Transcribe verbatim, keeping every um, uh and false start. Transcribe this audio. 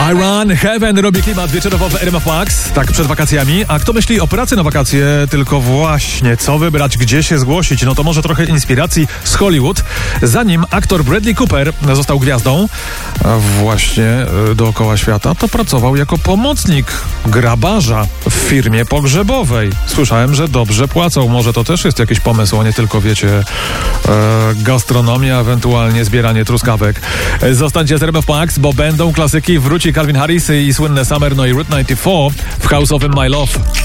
I Run Heaven robi klimat wieczorowo w R M F Max, tak przed wakacjami. A kto myśli o pracy na wakacje, tylko właśnie co wybrać, gdzie się zgłosić, no to może trochę inspiracji z Hollywood. Zanim aktor Bradley Cooper został gwiazdą właśnie dookoła świata, to pracował jako pomocnik grabarza w firmie pogrzebowej. Słyszałem, że dobrze płacą. Może to też jest jakiś pomysł, a nie tylko, wiecie, e, gastronomia, ewentualnie zbieranie truskawek. Zostańcie z R M F Max, bo będą klasyki. Wróci Calvin Harris i słynne Summer, no i Route dziewięćdziesiąt cztery w house'owym My Love.